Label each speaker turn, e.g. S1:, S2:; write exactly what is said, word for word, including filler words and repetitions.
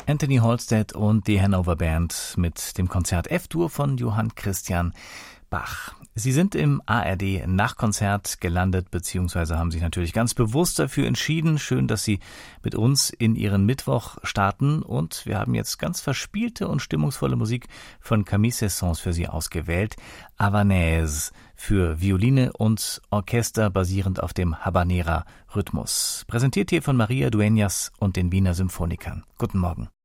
S1: Anthony Halstead und die Hanover Band mit dem Konzert F-Dur von Johann Christian Bach. Sie sind im A R D-Nachkonzert gelandet, beziehungsweise haben sich natürlich ganz bewusst dafür entschieden. Schön, dass Sie mit uns in Ihren Mittwoch starten. Und wir haben jetzt ganz verspielte und stimmungsvolle Musik von Camille Saint-Saëns für Sie ausgewählt. Havanaise für Violine und Orchester basierend auf dem Habanera-Rhythmus. Präsentiert hier von Maria Dueñas und den Wiener Symphonikern. Guten Morgen.